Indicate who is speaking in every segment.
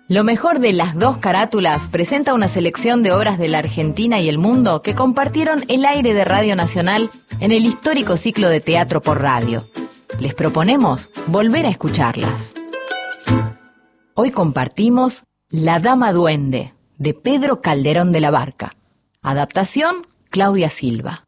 Speaker 1: Lo mejor de las dos carátulas presenta una selección de obras de la Argentina y el mundo que compartieron el aire de Radio Nacional en el histórico ciclo de teatro por radio. Les proponemos volver a escucharlas. Hoy compartimos La Dama Duende, de Pedro Calderón de la Barca. Adaptación, Claudia Silva.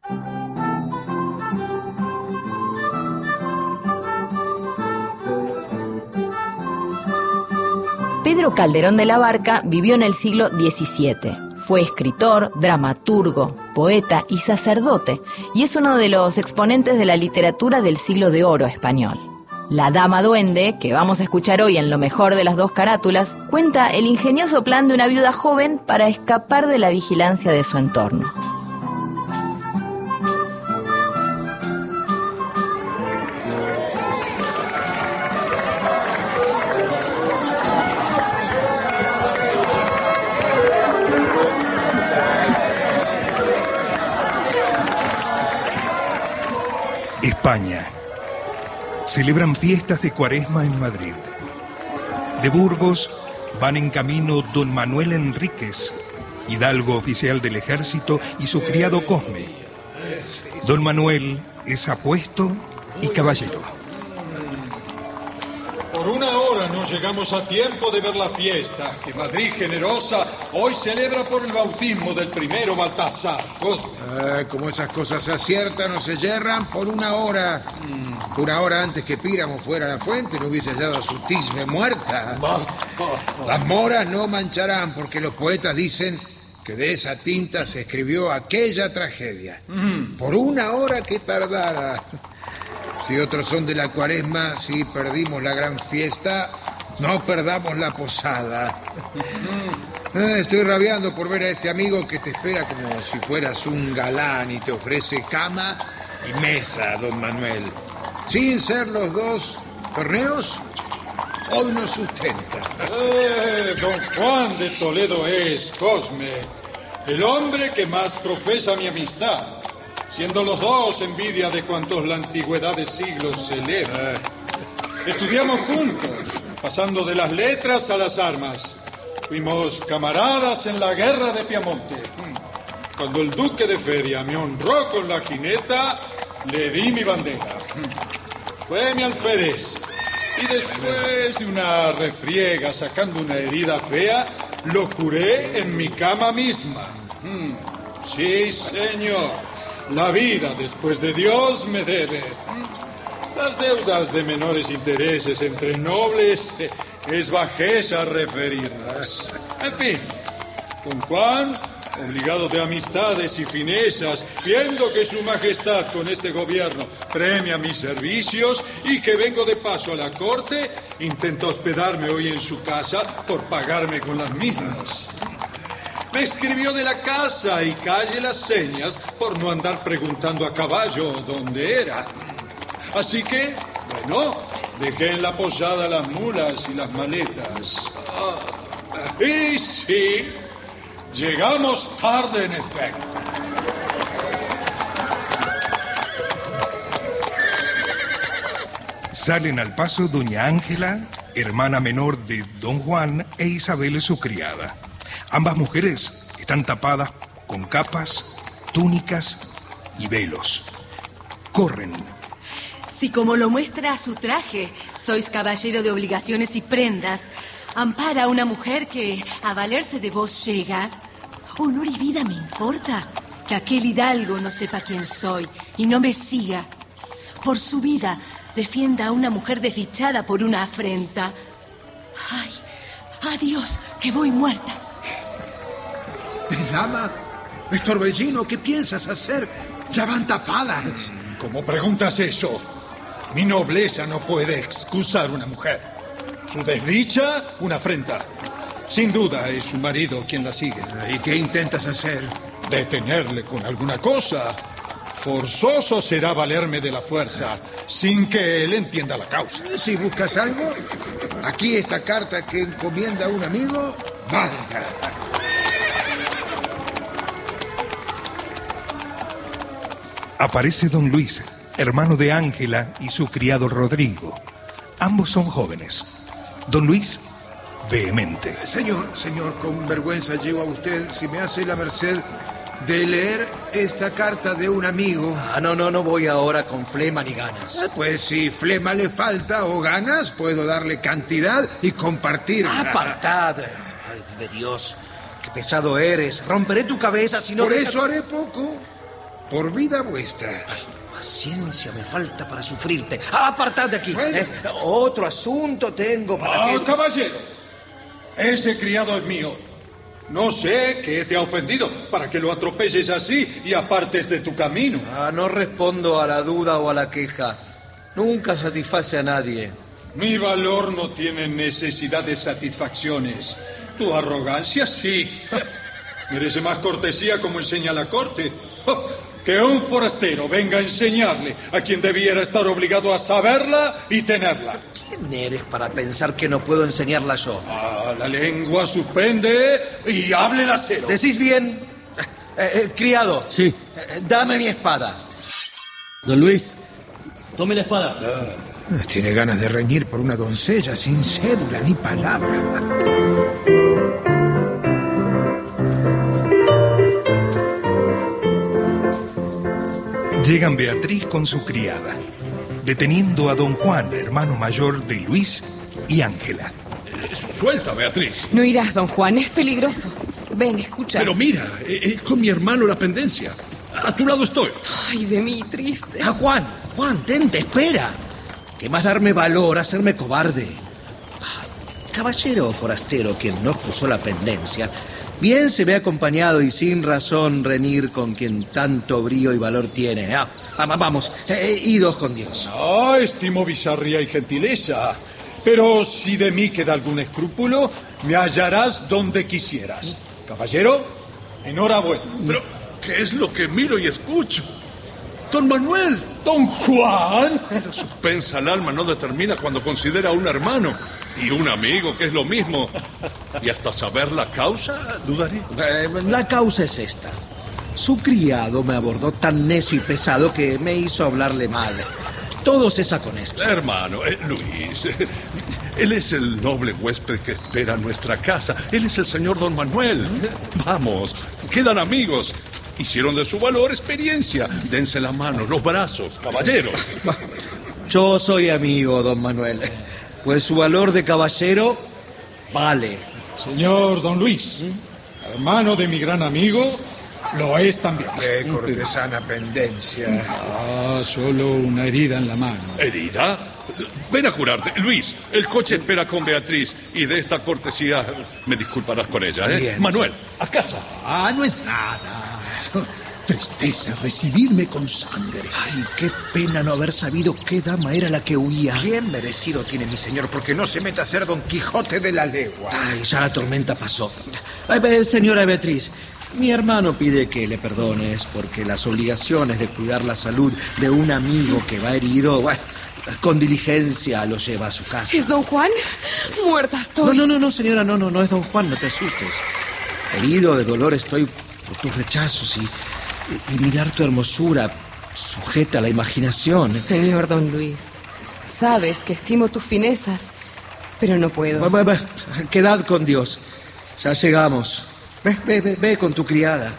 Speaker 1: Pedro Calderón de la Barca vivió en el siglo XVII. Fue escritor, dramaturgo, poeta y sacerdote, y es uno de los exponentes de la literatura del siglo de oro español. La Dama Duende, que vamos a escuchar hoy en Lo mejor de las dos carátulas, cuenta el ingenioso plan de una viuda joven para escapar de la vigilancia de su entorno.
Speaker 2: España. Celebran fiestas de Cuaresma en Madrid. De Burgos van en camino don Manuel Enríquez, hidalgo oficial del ejército, y su criado Cosme. Don Manuel es apuesto y caballero.
Speaker 3: Por una hora no llegamos a tiempo de ver la fiesta que Madrid generosa hoy celebra por el bautismo del primero Baltasar.
Speaker 4: Como esas cosas se aciertan o se yerran, por una hora. Una hora antes que Píramo fuera a la fuente no hubiese hallado a su tisbe muerta. Las moras no mancharán porque los poetas dicen que de esa tinta se escribió aquella tragedia. Por una hora que tardara. Si otros son de la Cuaresma, si perdimos la gran fiesta, no perdamos la posada. Estoy rabiando por ver a este amigo que te espera como si fueras un galán y te ofrece cama y mesa, don Manuel. Sin ser los dos torneos, hoy nos sustenta.
Speaker 3: Don Juan de Toledo es, Cosme, el hombre que más profesa mi amistad, siendo los dos envidia de cuantos la antigüedad de siglos celebra. Estudiamos juntos, pasando de las letras a las armas. Fuimos camaradas en la guerra de Piamonte. Cuando el duque de Feria me honró con la jineta, le di mi bandera. Fue mi alférez. Y después de una refriega sacando una herida fea, lo curé en mi cama misma. Sí, señor. La vida después de Dios me debe. Las deudas de menores intereses entre nobles es bajeza referirlas. En fin, don Juan, obligado de amistades y finezas, viendo que su majestad con este gobierno premia mis servicios y que vengo de paso a la corte, intenta hospedarme hoy en su casa por pagarme con las mismas. Me escribió de la casa y calle las señas por no andar preguntando a caballo dónde era. Así que, bueno, dejé en la posada las mulas y las maletas. Y sí, llegamos tarde en efecto.
Speaker 2: Salen al paso doña Ángela, hermana menor de don Juan, e Isabel, su criada. Ambas mujeres están tapadas con capas, túnicas y velos. Corren.
Speaker 5: Si como lo muestra su traje, sois caballero de obligaciones y prendas, ampara a una mujer que a valerse de vos llega, honor y vida me importa que aquel hidalgo no sepa quién soy y no me siga. Por su vida defienda a una mujer desdichada por una afrenta. ¡Ay! ¡Adiós, que voy muerta!
Speaker 4: Dama, Torbellino, ¿qué piensas hacer? Ya van tapadas.
Speaker 3: ¿Cómo preguntas eso? Mi nobleza no puede excusar una mujer. Su desdicha, una afrenta. Sin duda es su marido quien la sigue.
Speaker 4: ¿Y qué intentas hacer?
Speaker 3: Detenerle con alguna cosa. Forzoso será valerme de la fuerza, sin que él entienda la causa.
Speaker 4: Si buscas algo, aquí esta carta que encomienda a un amigo, valga.
Speaker 2: Aparece don Luis, hermano de Ángela y su criado Rodrigo. Ambos son jóvenes. Don Luis vehemente.
Speaker 4: Señor, con vergüenza llego a usted si me hace la merced de leer esta carta de un amigo.
Speaker 6: No voy ahora con flema ni ganas.
Speaker 4: Pues si flema le falta o ganas, puedo darle cantidad y compartir.
Speaker 6: Apartad. Ay, vive Dios. Qué pesado eres. Romperé tu cabeza si no...
Speaker 4: Por eso haré poco. Por vida vuestra.
Speaker 6: Ay, paciencia me falta para sufrirte. Apartad de aquí.
Speaker 4: Bueno.
Speaker 6: Otro asunto tengo para que...
Speaker 3: Caballero, ese criado es mío. No sé qué te ha ofendido para que lo atropelles así y apartes de tu camino.
Speaker 6: No respondo a la duda o a la queja. Nunca satisface a nadie.
Speaker 3: Mi valor no tiene necesidad de satisfacciones. Tu arrogancia sí. Merece más cortesía como enseña la corte. Que un forastero venga a enseñarle a quien debiera estar obligado a saberla y tenerla.
Speaker 6: ¿Quién eres para pensar que no puedo enseñarla yo?
Speaker 3: La lengua suspende y hable la cero.
Speaker 6: ¿Decís bien? Criado.
Speaker 7: Sí.
Speaker 6: Dame mi espada.
Speaker 7: Don Luis, tome la espada.
Speaker 4: Tiene ganas de reñir por una doncella sin cédula ni palabra.
Speaker 2: Llegan Beatriz con su criada, deteniendo a don Juan, hermano mayor de Luis y Ángela.
Speaker 8: Suelta, Beatriz.
Speaker 9: No irás, don Juan, es peligroso. Ven, escucha.
Speaker 8: Pero mira, con mi hermano la pendencia. A tu lado estoy.
Speaker 9: Ay, de mí, triste.
Speaker 6: Juan, te espera. ¿Qué más darme valor, hacerme cobarde? Caballero o forastero, quien no excusó la pendencia, bien se ve acompañado y sin razón reñir con quien tanto brío y valor tiene. Vamos, idos con Dios.
Speaker 3: Estimo bizarría y gentileza. Pero si de mí queda algún escrúpulo, me hallarás donde quisieras. Caballero, enhorabuena.
Speaker 8: Pero, ¿qué es lo que miro y escucho? ¡Don Manuel!
Speaker 3: ¡Don Juan!
Speaker 8: La suspensa al alma no determina cuando considera a un hermano y un amigo, que es lo mismo. Y hasta saber la causa, dudaría.
Speaker 6: La causa es esta. Su criado me abordó tan necio y pesado que me hizo hablarle mal. Todo cesa con esto.
Speaker 8: Hermano, Luis, él es el noble huésped que espera en nuestra casa. Él es el señor Don Manuel. Vamos, quedan amigos. Hicieron de su valor experiencia. Dense la mano, los brazos, caballeros.
Speaker 6: Yo soy amigo, don Manuel, pues su valor de caballero vale.
Speaker 3: Señor Don Luis, hermano de mi gran amigo, lo es también.
Speaker 4: Qué cortesana pendencia.
Speaker 3: Solo una herida en la mano.
Speaker 8: ¿Herida? Ven a curarte. Luis, el coche espera con Beatriz y de esta cortesía me disculparás con ella, ¿eh?
Speaker 6: Bien.
Speaker 8: Manuel, a casa.
Speaker 7: No es nada. Tristeza recibirme con sangre.
Speaker 6: Ay, qué pena no haber sabido qué dama era la que huía.
Speaker 4: Bien merecido tiene mi señor, porque no se meta a ser Don Quijote de la legua.
Speaker 6: Ay, ya la tormenta pasó. Señora Beatriz, mi hermano pide que le perdones porque las obligaciones de cuidar la salud de un amigo que va herido, bueno, con diligencia lo lleva a su casa.
Speaker 9: ¿Es don Juan? Muerta estoy.
Speaker 6: No, señora, no es don Juan, no te asustes. Herido de dolor estoy por tus rechazos y mirar tu hermosura sujeta a la imaginación.
Speaker 9: Señor don Luis, sabes que estimo tus finezas, pero no puedo.
Speaker 6: Quedad con Dios. Ya llegamos. Ve con tu criada.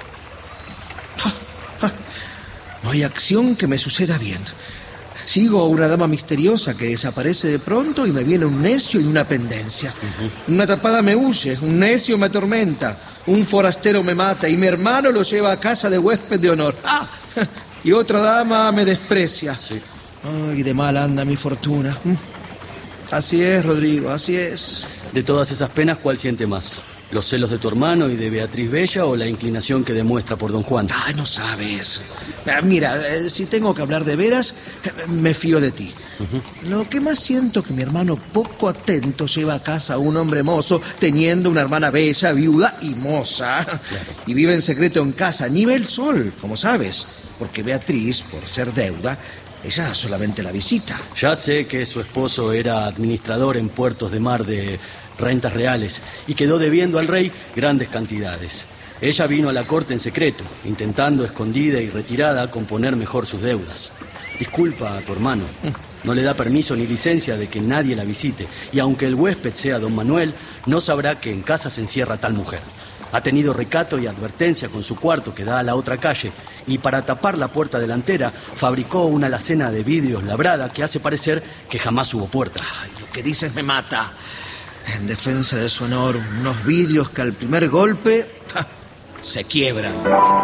Speaker 6: No hay acción que me suceda bien. Sigo a una dama misteriosa que desaparece de pronto y me viene un necio y una pendencia. Una tapada me huye, un necio me atormenta, un forastero me mata y mi hermano lo lleva a casa de huésped de honor. Y otra dama me desprecia.
Speaker 7: Sí.
Speaker 6: Ay, de mal anda mi fortuna. Así es, Rodrigo, así es.
Speaker 7: De todas esas penas, ¿cuál siente más? ¿Los celos de tu hermano y de Beatriz Bella o la inclinación que demuestra por don Juan?
Speaker 6: No sabes. Mira, si tengo que hablar de veras, me fío de ti. Lo que más siento que mi hermano poco atento lleva a casa a un hombre mozo, teniendo una hermana bella, viuda y moza. Claro. Y vive en secreto en casa, ni ve el sol, como sabes. Porque Beatriz, por ser deuda, ella solamente la visita.
Speaker 7: Ya sé que su esposo era administrador en puertos de mar de rentas reales y quedó debiendo al rey grandes cantidades. Ella vino a la corte en secreto, intentando escondida y retirada componer mejor sus deudas. Disculpa a tu hermano. No le da permiso ni licencia de que nadie la visite. Y aunque el huésped sea don Manuel, no sabrá que en casa se encierra tal mujer. Ha tenido recato y advertencia con su cuarto que da a la otra calle, y para tapar la puerta delantera fabricó una alacena de vidrios labrada que hace parecer que jamás hubo puerta.
Speaker 6: Ay, lo que dices me mata. En defensa de su honor, unos vidrios que al primer golpe se quiebran.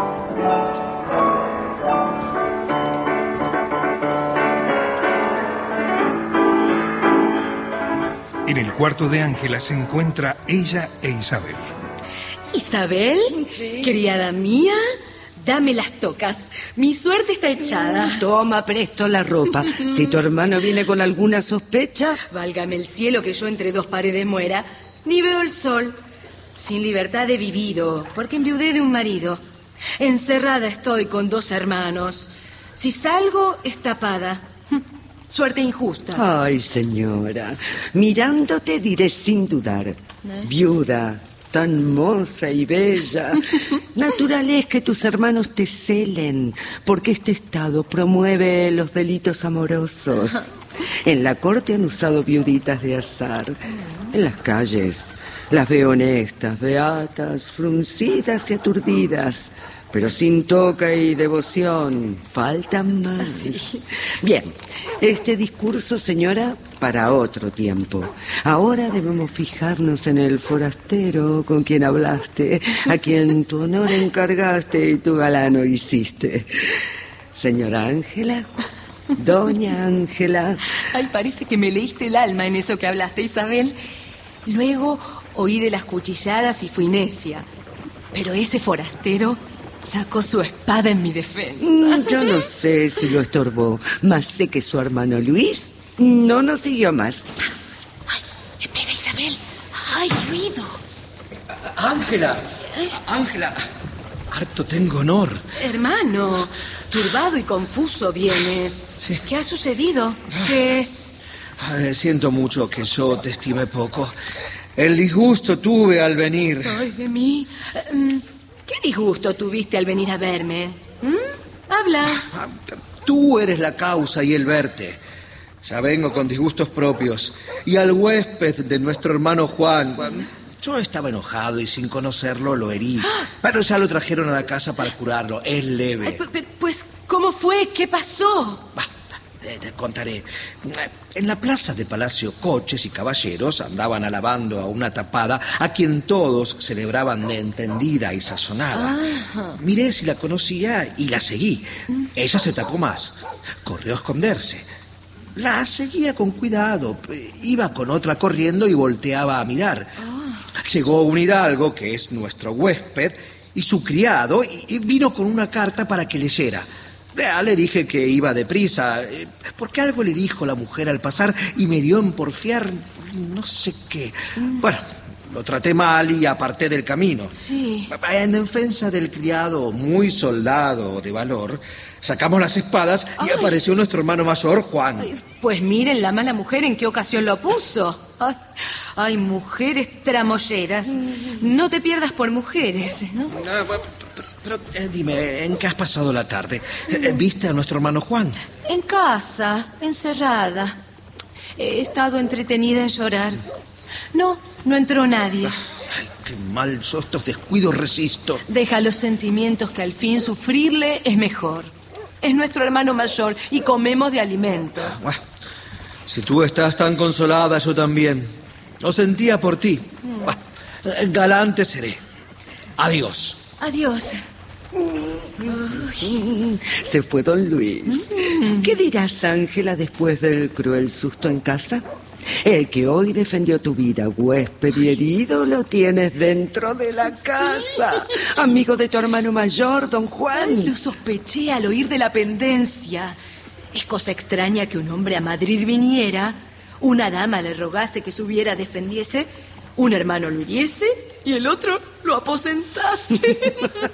Speaker 2: En el cuarto de Ángela se encuentra ella e Isabel.
Speaker 5: ¿Isabel? Sí. Criada mía, dame las tocas. Mi suerte está echada.
Speaker 10: Toma presto la ropa. Si tu hermano viene con alguna sospecha...
Speaker 5: Válgame el cielo que yo entre dos paredes muera. Ni veo el sol. Sin libertad he vivido, porque enviudé de un marido. Encerrada estoy con 2 hermanos. Si salgo, es tapada. Suerte injusta.
Speaker 10: Ay, señora, mirándote diré sin dudar. Viuda, tan moza y bella. Natural es que tus hermanos te celen, porque este estado promueve los delitos amorosos. En la corte han usado viuditas de azar. En las calles las veo honestas, beatas, fruncidas y aturdidas, pero sin toca y devoción. Faltan más.
Speaker 5: Sí.
Speaker 10: Bien, este discurso, señora, para otro tiempo. Ahora debemos fijarnos en el forastero con quien hablaste, a quien tu honor encargaste y tu galano hiciste. Señora Ángela, doña Ángela.
Speaker 5: Ay, parece que me leíste el alma en eso que hablaste, Isabel. Luego oí de las cuchilladas y fui necia. Pero ese forastero sacó su espada en mi defensa.
Speaker 10: Yo no sé si lo estorbó, mas sé que su hermano Luis no nos siguió más.
Speaker 5: Ay, espera, Isabel. Hay ruido.
Speaker 6: Ángela, Ángela, harto tengo honor.
Speaker 5: Hermano, turbado y confuso vienes.
Speaker 6: Sí.
Speaker 5: ¿Qué ha sucedido? ¿Qué es?
Speaker 6: Siento mucho que yo te estime poco. El disgusto tuve al venir.
Speaker 5: Ay, de mí. ¿Qué disgusto tuviste al venir a verme? Habla.
Speaker 6: Tú eres la causa y el verte. Ya vengo con disgustos propios. Y al huésped de nuestro hermano Juan, yo estaba enojado y sin conocerlo lo herí. Pero ya lo trajeron a la casa para curarlo. Es leve.
Speaker 5: Pues, ¿cómo fue? ¿Qué pasó?
Speaker 6: Te contaré. En la plaza de Palacio, coches y caballeros andaban alabando a una tapada a quien todos celebraban de entendida y sazonada. Miré si la conocía y la seguí. Ella se tapó más. Corrió a esconderse. La seguía con cuidado. Iba con otra corriendo y volteaba a mirar. Llegó un hidalgo, que es nuestro huésped, y su criado, y vino con una carta para que leyera. Le dije que iba deprisa, porque algo le dijo la mujer al pasar y me dio en porfiar no sé qué. Bueno, lo traté mal y aparté del camino.
Speaker 5: Sí.
Speaker 6: En defensa del criado, muy soldado de valor, sacamos las espadas y apareció nuestro hermano mayor, Juan.
Speaker 5: Pues miren la mala mujer en qué ocasión lo puso. Ay, mujeres tramolleras. No te pierdas por mujeres, ¿no?
Speaker 6: Pero dime, ¿en qué has pasado la tarde? ¿Viste a nuestro hermano Juan?
Speaker 5: En casa, encerrada. He estado entretenida en llorar. No entró nadie.
Speaker 6: Ay, qué mal, yo estos descuidos resisto.
Speaker 5: Deja los sentimientos, que al fin sufrirle es mejor. Es nuestro hermano mayor y comemos de alimentos.
Speaker 6: Bueno, si tú estás tan consolada, yo también. Lo sentía por ti. Bueno, galante seré. Adiós.
Speaker 5: Adiós.
Speaker 10: Se fue don Luis. ¿Qué dirás, Ángela, después del cruel susto en casa? El que hoy defendió tu vida, huésped y herido, lo tienes dentro de la casa. Amigo de tu hermano mayor, don Juan.
Speaker 5: Lo sospeché al oír de la pendencia. Es cosa extraña que un hombre a Madrid viniera, una dama le rogase que subiera defendiese, un hermano lo hiriese y el otro lo aposentase.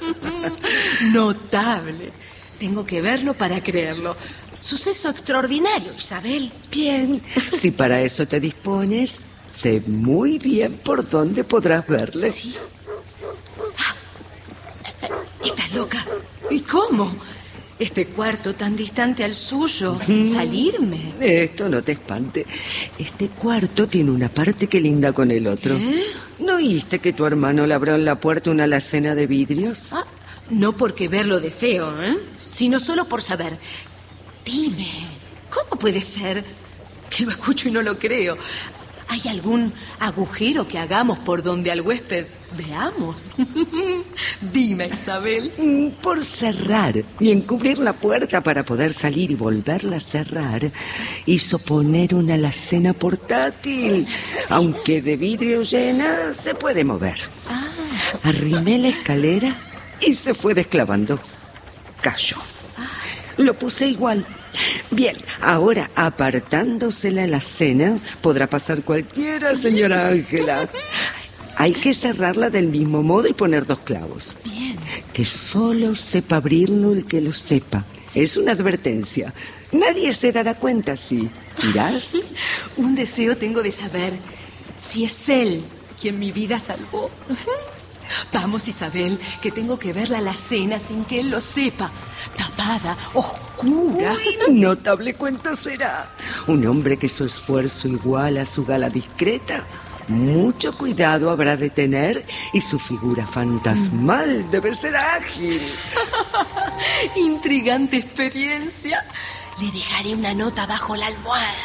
Speaker 5: Notable. Tengo que verlo para creerlo. Suceso extraordinario, Isabel.
Speaker 10: Bien, si para eso te dispones, sé muy bien por dónde podrás verle.
Speaker 5: Sí. Estás loca. ¿Y cómo? Este cuarto tan distante al suyo. Salirme.
Speaker 10: Esto no te espante. Este cuarto tiene una parte que linda con el otro. ¿No oíste que tu hermano labró en la puerta una alacena de vidrios?
Speaker 5: No porque verlo deseo, sino solo por saber. Dime, ¿cómo puede ser que lo escucho y no lo creo? ¿Hay algún agujero que hagamos por donde al huésped veamos? Dime, Isabel.
Speaker 10: Por cerrar y encubrir la puerta para poder salir y volverla a cerrar, hizo poner una alacena portátil. Aunque de vidrio llena, se puede mover. Arrimé la escalera y se fue desclavando. Cayó. Lo puse igual. Bien, ahora apartándose la alacena, podrá pasar cualquiera, señora Ángela. Hay que cerrarla del mismo modo y poner 2 clavos.
Speaker 5: Bien.
Speaker 10: Que solo sepa abrirlo el que lo sepa. Sí. Es una advertencia. Nadie se dará cuenta si irás.
Speaker 5: Un deseo tengo de saber si es él quien mi vida salvó. Vamos, Isabel, que tengo que ver la alacena sin que él lo sepa. Tapada, oscura.
Speaker 10: Uy, notable cuento será. Un hombre que su esfuerzo iguala a su gala discreta. Mucho cuidado habrá de tener y su figura fantasmal debe ser ágil.
Speaker 5: Intrigante experiencia. Le dejaré una nota bajo la almohada.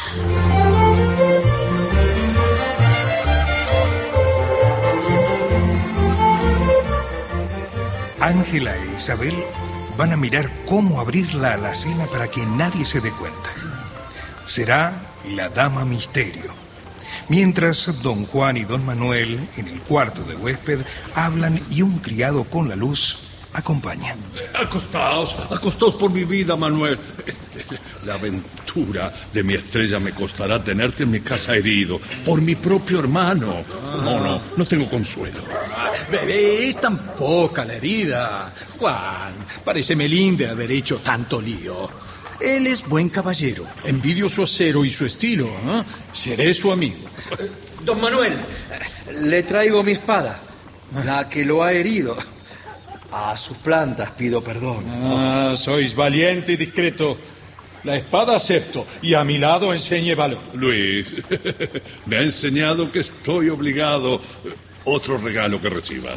Speaker 2: Ángela e Isabel van a mirar cómo abrir la alacena para que nadie se dé cuenta. Será la dama misterio. Mientras don Juan y don Manuel, en el cuarto de huésped, hablan y un criado con la luz acompaña.
Speaker 8: Acostaos por mi vida, Manuel. La aventura de mi estrella me costará tenerte en mi casa herido por mi propio hermano. No tengo consuelo.
Speaker 11: Bebé, es tan poca la herida. Juan, parece melindre haber hecho tanto lío. Él es buen caballero. Envidio su acero y su estilo. Seré su amigo.
Speaker 6: Don Manuel, le traigo mi espada, la que lo ha herido. A sus plantas pido perdón.
Speaker 3: Sois valiente y discreto. La espada acepto y a mi lado enseñe valor.
Speaker 8: Luis, me ha enseñado que estoy obligado. Otro regalo que recibas.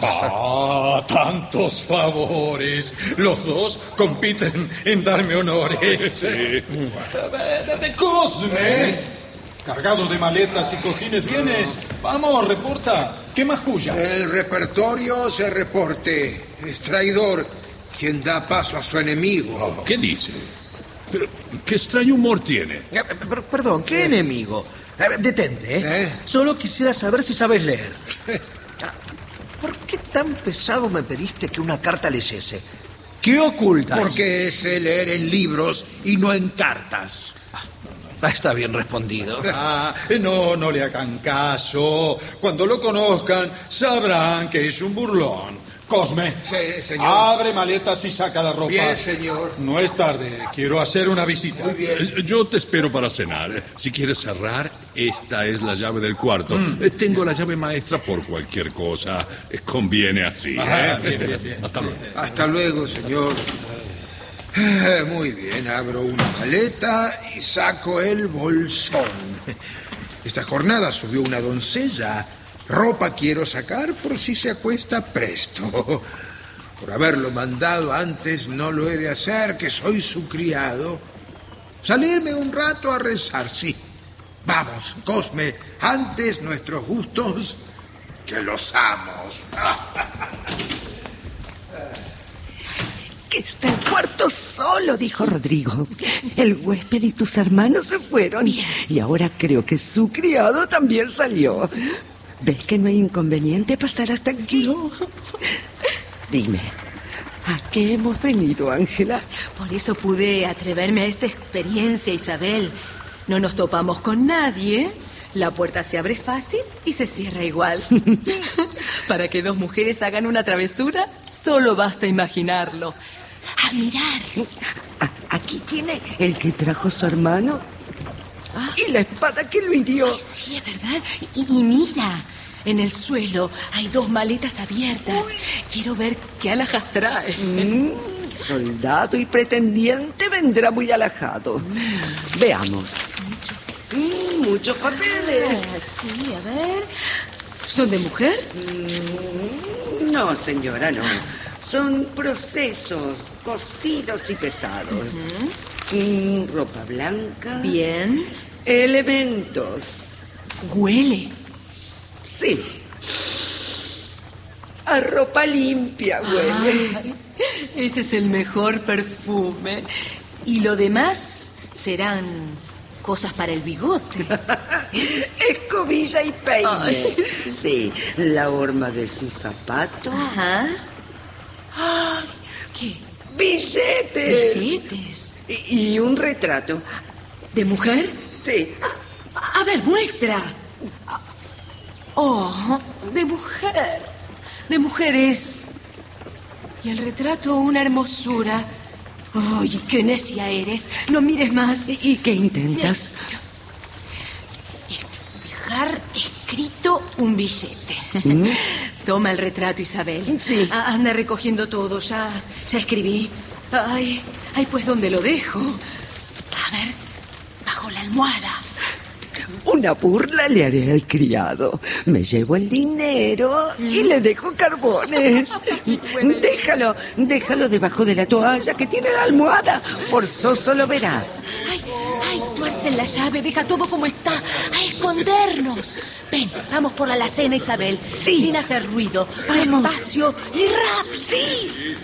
Speaker 3: Tantos favores. Los dos compiten en darme honores.
Speaker 8: Sí.
Speaker 3: De Cosme. Cargado de maletas y cojines vienes. Vamos, reporta. ¿Qué más cuyas?
Speaker 4: El repertorio se reporte. Es traidor quien da paso a su enemigo.
Speaker 8: ¿Qué dice? Pero, ¿qué extraño humor tiene?
Speaker 6: Perdón, ¿qué enemigo? Detente, ¿eh? Solo quisiera saber si sabes leer. ¿Por qué tan pesado me pediste que una carta leyese? ¿Qué ocultas?
Speaker 4: Porque sé leer en libros y no en cartas.
Speaker 6: Está bien respondido.
Speaker 3: No le hagan caso. Cuando lo conozcan, sabrán que es un burlón. Cosme,
Speaker 4: sí, señor.
Speaker 3: Abre maletas y saca la ropa.
Speaker 4: Bien, señor.
Speaker 3: No es tarde, quiero hacer una visita.
Speaker 4: Muy bien.
Speaker 8: Yo te espero para cenar. Si quieres cerrar, esta es la llave del cuarto. Tengo la llave maestra por cualquier cosa. Conviene así.
Speaker 3: Bien.
Speaker 8: Hasta luego.
Speaker 4: Hasta luego, señor. Muy bien, abro una maleta y saco el bolsón. Esta jornada subió una doncella. Ropa quiero sacar por si se acuesta presto. Por haberlo mandado antes no lo he de hacer, que soy su criado. Salirme un rato a rezar, sí. Vamos, Cosme, antes nuestros gustos que los amos.
Speaker 10: Que está el cuarto solo, dijo Rodrigo. El huésped y tus hermanos se fueron. Bien. Y ahora creo que su criado también salió. ¿Ves que no hay inconveniente pasar hasta aquí? Dime, ¿a qué hemos venido, Ángela?
Speaker 5: Por eso pude atreverme a esta experiencia, Isabel. No nos topamos con nadie. La puerta se abre fácil y se cierra igual. Para que 2 mujeres hagan una travesura, solo basta imaginarlo. ¡A mirar!
Speaker 10: Aquí tiene el que trajo su hermano. Y la espada que lo hirió.
Speaker 5: Ay, sí, es verdad. Y mira, en el suelo hay 2 maletas abiertas. Uy. Quiero ver qué alhajas trae.
Speaker 10: El soldado y pretendiente vendrá muy alajado. Veamos. Muchos papeles.
Speaker 5: Sí, a ver. ¿Son de mujer?
Speaker 10: No, señora, no. Son procesos cocidos y pesados. Ropa blanca.
Speaker 5: Bien.
Speaker 10: Elementos.
Speaker 5: Huele.
Speaker 10: Sí. A ropa limpia huele.
Speaker 5: Ay, ese es el mejor perfume. Y lo demás serán cosas para el bigote.
Speaker 10: Escobilla y peine.
Speaker 5: Ay.
Speaker 10: Sí, la horma de sus zapatos.
Speaker 5: Ajá. Ay, ¿qué?
Speaker 10: Billetes.
Speaker 5: Billetes.
Speaker 10: Y un retrato.
Speaker 5: ¿De mujer?
Speaker 10: Sí.
Speaker 5: A ver, muestra. Oh, de mujer. De mujeres. Y el retrato, una hermosura. ¡Ay, qué necia eres! No mires más.
Speaker 10: ¿Y qué intentas?
Speaker 5: Dejar escrito un billete. Toma el retrato, Isabel.
Speaker 10: Sí.
Speaker 5: Anda recogiendo todo. Ya escribí. Ay, pues, ¿dónde lo dejo? A ver, bajo la almohada.
Speaker 10: Una burla le haré al criado. Me llevo el dinero y le dejo carbones. Déjalo debajo de la toalla que tiene la almohada. Forzoso lo verá.
Speaker 5: Ay, tuercen la llave, deja todo como está. A escondernos. Ven, vamos por la alacena, Isabel.
Speaker 10: Sí.
Speaker 5: Sin hacer ruido.
Speaker 10: Vamos.
Speaker 5: Despacio y rápido.
Speaker 10: Sí.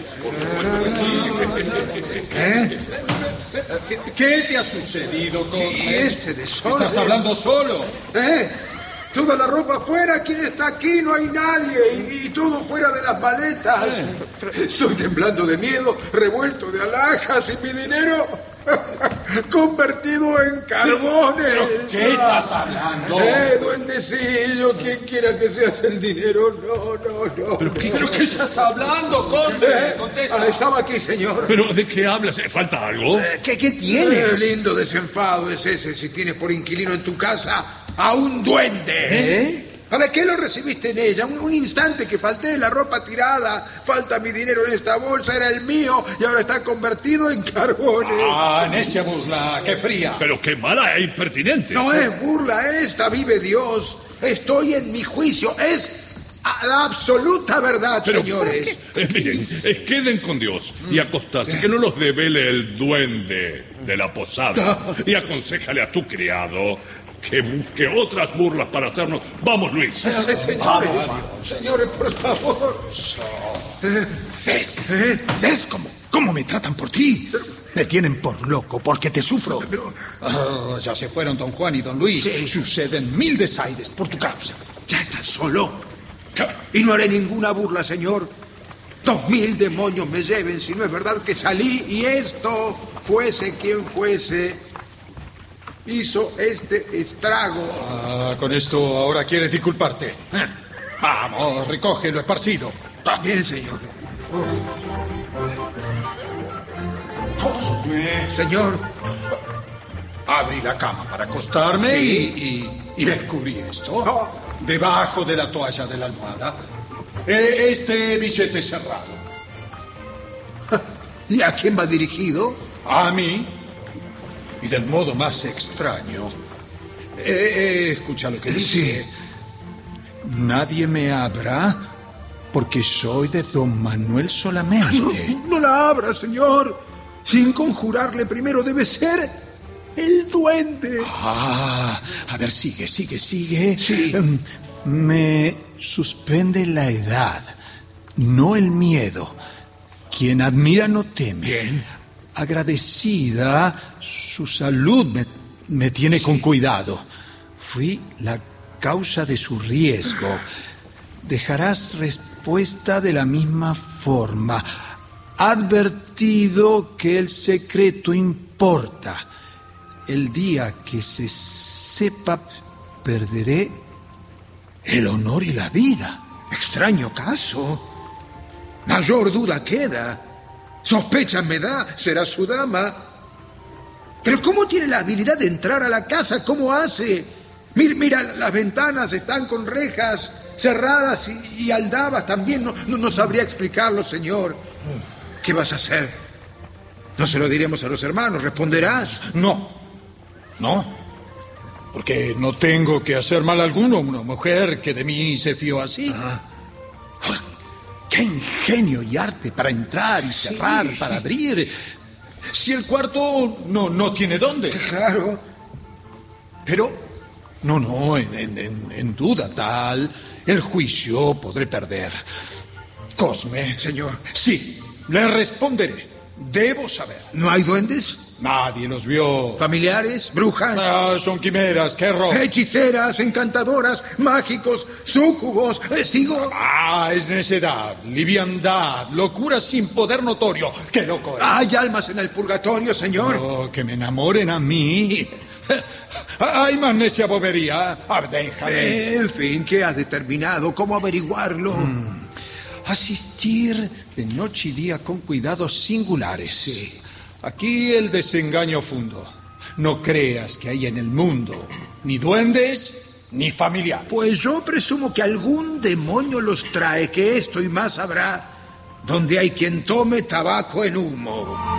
Speaker 3: ¿Qué te ha sucedido, Cosme?
Speaker 4: ¿Y este desorden?
Speaker 3: ¿Estás hablando solo?
Speaker 4: Toda la ropa afuera, ¿quién está aquí? No hay nadie. Y todo fuera de las maletas. Estoy temblando de miedo, revuelto de alhajas y mi dinero convertido en carbones.
Speaker 3: ¿Pero qué estás hablando?
Speaker 4: Duendecillo, quien quiera que seas el dinero. No.
Speaker 3: ¿Pero qué estás hablando, Cosme? Contesta.
Speaker 4: Estaba aquí, señor.
Speaker 8: ¿Pero de qué hablas? ¿Falta algo?
Speaker 6: ¿Qué tienes?
Speaker 4: Lindo desenfado es ese si tienes por inquilino en tu casa a un duende. ¿Para qué lo recibiste en ella? Un instante que falté, la ropa tirada, falta mi dinero en esta bolsa, era el mío y ahora está convertido en carbones.
Speaker 3: Necia burla, qué fría.
Speaker 8: Pero qué mala e impertinente.
Speaker 4: No es burla esta, vive Dios. Estoy en mi juicio, es la absoluta verdad,
Speaker 8: Pero,
Speaker 4: señores.
Speaker 8: Miren, queden con Dios y acostarse, que no los devele el duende de la posada. Y aconséjale a tu criado que busque otras burlas para hacernos. Vamos, Luis.
Speaker 4: Señores, por favor.
Speaker 2: ¿Ves cómo me tratan por ti? Me tienen por loco, porque te sufro.
Speaker 3: Ya se fueron don Juan y don Luis. Suceden 1000 desaires por tu causa.
Speaker 4: Ya estás solo. Y no haré ninguna burla, señor. 2000 demonios me lleven si no es verdad que salí y esto, fuese quien fuese, hizo este estrago.
Speaker 3: Con esto ahora quieres disculparte. Vamos, recoge lo esparcido.
Speaker 4: Bien, señor.
Speaker 3: Cosme.
Speaker 4: Señor.
Speaker 3: Abrí la cama para acostarme y descubrí esto. Debajo de la toalla de la almohada. Este billete cerrado.
Speaker 4: ¿Y a quién va dirigido?
Speaker 3: A mí. Y del modo más extraño. Escucha lo que dice. Nadie me abra porque soy de don Manuel solamente.
Speaker 4: No la abra, señor. Sin conjurarle primero debe ser el duende.
Speaker 2: A ver, sigue.
Speaker 4: Sí.
Speaker 2: Me suspende la edad, no el miedo. Quien admira no teme.
Speaker 4: Bien.
Speaker 2: Agradecida, su salud me tiene con cuidado. Fui la causa de su riesgo. Dejarás respuesta de la misma forma. Advertido que el secreto importa. El día que se sepa, perderé el honor y la vida.
Speaker 4: Extraño caso. Mayor duda queda. Sospecha me da, será su dama. Pero ¿cómo tiene la habilidad de entrar a la casa? ¿Cómo hace? Mira, las ventanas están con rejas cerradas y aldabas también. No sabría explicarlo, señor. ¿Qué vas a hacer? No se lo diremos a los hermanos, ¿responderás?
Speaker 3: No, porque no tengo que hacer mal alguno. Una mujer que de mí se fió así. Ahora, qué ingenio y arte para entrar y cerrar, para abrir. Si el cuarto no tiene dónde.
Speaker 4: Claro.
Speaker 3: Pero, en duda tal, el juicio podré perder. Cosme.
Speaker 4: Señor.
Speaker 3: Sí, le responderé. Debo saber.
Speaker 4: ¿No hay duendes?
Speaker 3: Nadie los vio.
Speaker 4: ¿Familiares? ¿Brujas?
Speaker 3: Son quimeras, qué error.
Speaker 4: Hechiceras, encantadoras, mágicos, súcubos. ¿Sigo?
Speaker 3: Es necedad, liviandad, locura sin poder notorio. ¡Qué loco es!
Speaker 4: ¿Hay almas en el purgatorio, señor?
Speaker 3: Oh, que me enamoren a mí. Hay más necia bobería. Déjame.
Speaker 4: En fin, ¿qué has determinado? ¿Cómo averiguarlo?
Speaker 3: Asistir de noche y día con cuidados singulares. Sí. Aquí el desengaño fundo. No creas que hay en el mundo ni duendes ni familiares.
Speaker 4: Pues yo presumo que algún demonio los trae, que esto y más habrá donde hay quien tome tabaco en humo.